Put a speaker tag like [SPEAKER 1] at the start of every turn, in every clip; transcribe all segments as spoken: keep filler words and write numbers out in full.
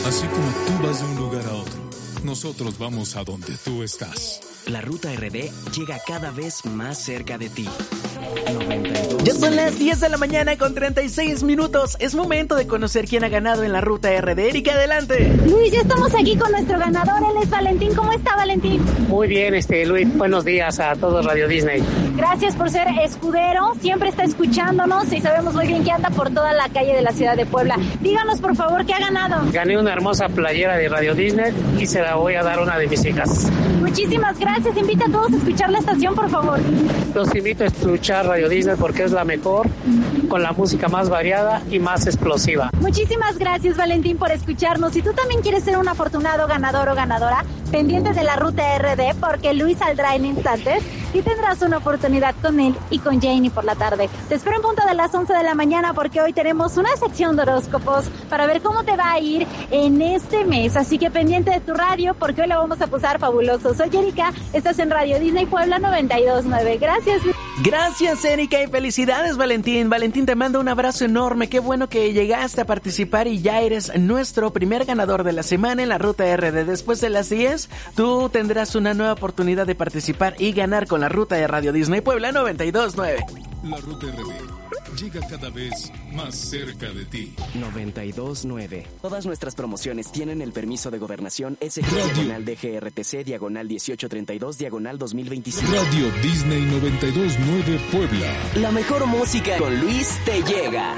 [SPEAKER 1] Así como tú vas de un lugar a otro, nosotros vamos a donde tú estás.
[SPEAKER 2] La Ruta R D llega cada vez más cerca de ti.
[SPEAKER 3] Ya son las diez de la mañana con treinta y seis minutos. Es momento de conocer quién ha ganado en la Ruta R D. Erika, adelante.
[SPEAKER 4] Luis, ya estamos aquí con nuestro ganador. Él es Valentín. ¿Cómo está, Valentín?
[SPEAKER 5] Muy bien, este Luis. Buenos días a todos Radio Disney.
[SPEAKER 4] Gracias por ser escudero. Siempre está escuchándonos y sabemos muy bien que anda por toda la calle de la ciudad de Puebla. Díganos, por favor, ¿qué ha ganado?
[SPEAKER 5] Gané una hermosa playera de Radio Disney y se la voy a dar a una de mis hijas.
[SPEAKER 4] Muchísimas gracias. Invita a todos a escuchar la estación, por favor.
[SPEAKER 5] Los invito a escuchar Radio Disney porque es la mejor, con la música más variada y más explosiva.
[SPEAKER 4] Muchísimas gracias, Valentín, por escucharnos. Si tú también quieres ser un afortunado ganador o ganadora, pendiente de la Ruta R D, porque Luis saldrá en instantes y tendrás una oportunidad con él y con Janie por la tarde. Te espero en punto de las once de la mañana porque hoy tenemos una sección de horóscopos para ver cómo te va a ir en este mes. Así que pendiente de tu radio porque hoy la vamos a pasar fabuloso. Soy Erika, estás en Radio Disney Puebla noventa y dos punto nueve. Gracias.
[SPEAKER 3] Gracias, Erika, y felicidades, Valentín. Valentín, te mando un abrazo enorme. Qué bueno que llegaste a participar y ya eres nuestro primer ganador de la semana en la Ruta R D. Después de las diez, tú tendrás una nueva oportunidad de participar y ganar con la Ruta de Radio Disney Puebla noventa y dos punto nueve.
[SPEAKER 1] La Ruta R D llega cada vez más cerca de ti.
[SPEAKER 2] noventa y dos punto nueve. Todas nuestras promociones tienen el permiso de gobernación S G diagonal D G R T C diagonal dieciocho treinta y dos diagonal dos mil veinticinco.
[SPEAKER 1] Radio Disney noventa y dos punto nueve Puebla.
[SPEAKER 2] La mejor música con Luis te llega.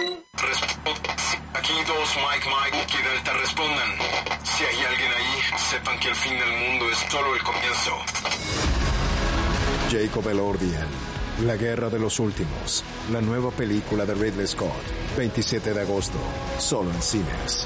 [SPEAKER 6] Aquí dos Mike Mike, que Delta respondan. Si hay alguien ahí, sepan que el fin del mundo es solo el comienzo.
[SPEAKER 7] Jacob Elordian, La Guerra de los Últimos, la nueva película de Ridley Scott, veintisiete de agosto, solo en cines.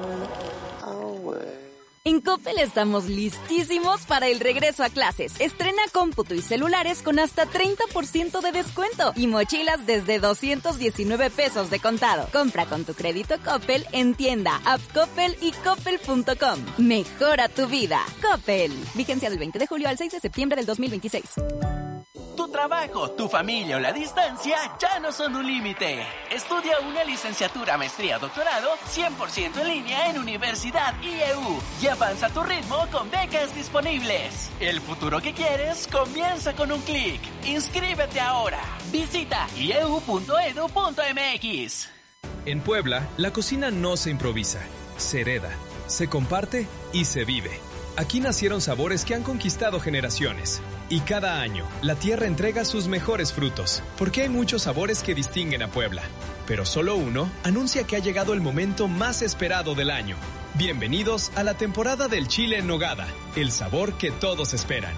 [SPEAKER 8] En Coppel estamos listísimos para el regreso a clases. Estrena cómputo y celulares con hasta treinta por ciento de descuento y mochilas desde doscientos diecinueve pesos de contado. Compra con tu crédito Coppel en tienda, app Coppel y coppel punto com. Mejora tu vida. Coppel. Vigencia del veinte de julio al seis de septiembre del dos mil veintiséis.
[SPEAKER 9] Tu trabajo, tu familia o la distancia ya no son un límite. Estudia una licenciatura, maestría, doctorado cien por ciento en línea en Universidad I E U y avanza a tu ritmo con becas disponibles. El futuro que quieres comienza con un clic. Inscríbete ahora. Visita i e u punto e d u punto m x.
[SPEAKER 10] En Puebla, la cocina no se improvisa, se hereda, se comparte y se vive. Aquí nacieron sabores que han conquistado generaciones. Y cada año, la tierra entrega sus mejores frutos, porque hay muchos sabores que distinguen a Puebla. Pero solo uno anuncia que ha llegado el momento más esperado del año. Bienvenidos a la temporada del chile en nogada, el sabor que todos esperan.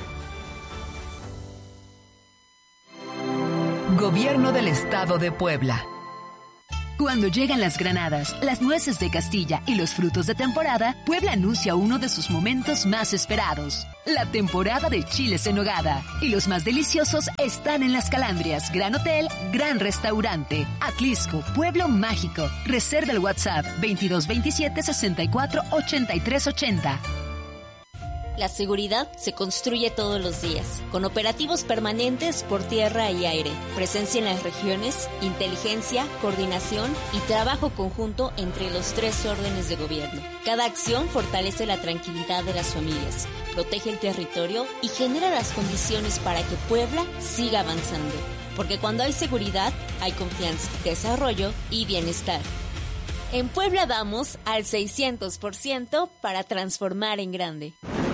[SPEAKER 11] Gobierno del Estado de Puebla. Cuando llegan las granadas, las nueces de Castilla y los frutos de temporada, Puebla anuncia uno de sus momentos más esperados. La temporada de chiles en nogada. Y los más deliciosos están en Las Calandrias, Gran Hotel, Gran Restaurante. Atlisco, Pueblo Mágico. Reserva el WhatsApp veintidós veintisiete sesenta y cuatro ochenta y tres ochenta.
[SPEAKER 12] La seguridad se construye todos los días, con operativos permanentes por tierra y aire, presencia en las regiones, inteligencia, coordinación y trabajo conjunto entre los tres órdenes de gobierno. Cada acción fortalece la tranquilidad de las familias, protege el territorio y genera las condiciones para que Puebla siga avanzando. Porque cuando hay seguridad, hay confianza, desarrollo y bienestar. En Puebla vamos al seiscientos por ciento para transformar en grande.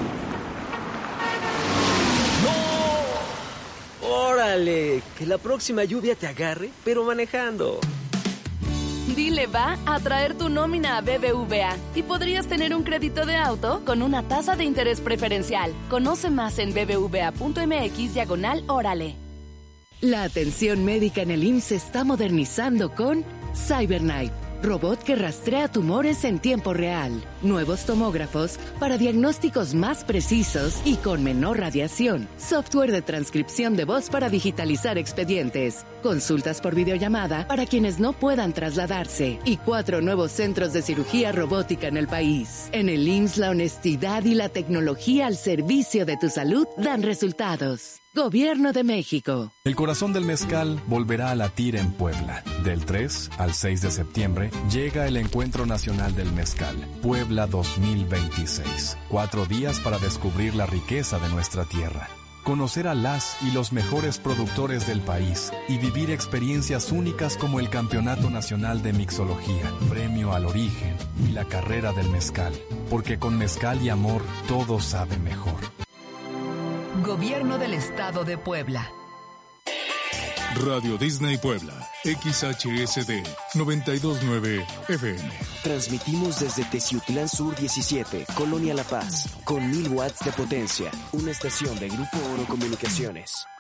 [SPEAKER 13] ¡Órale! Que la próxima lluvia te agarre, pero manejando.
[SPEAKER 14] Dile va a traer tu nómina a B B V A y podrías tener un crédito de auto con una tasa de interés preferencial. Conoce más en bbva.mx diagonal órale.
[SPEAKER 11] La atención médica en el I M S se está modernizando con CyberKnife, robot que rastrea tumores en tiempo real. Nuevos tomógrafos para diagnósticos más precisos y con menor radiación. Software de transcripción de voz para digitalizar expedientes. Consultas por videollamada para quienes no puedan trasladarse. Y cuatro nuevos centros de cirugía robótica en el país. En el I M S S la honestidad y la tecnología al servicio de tu salud dan resultados. Gobierno de México.
[SPEAKER 15] El corazón del mezcal volverá a latir en Puebla. Del tres al seis de septiembre llega el Encuentro Nacional del Mezcal, Puebla dos mil veintiséis. Cuatro días para descubrir la riqueza de nuestra tierra, conocer a las y los mejores productores del país y vivir experiencias únicas como el Campeonato Nacional de Mixología, Premio al Origen y la Carrera del Mezcal. Porque con mezcal y amor todo sabe mejor.
[SPEAKER 11] Gobierno del Estado de Puebla.
[SPEAKER 1] Radio Disney Puebla, X H S D noventa y dos punto nueve F M.
[SPEAKER 2] Transmitimos desde Teciutlán Sur diecisiete, Colonia La Paz, con mil watts de potencia. Una estación de Grupo Oro Comunicaciones.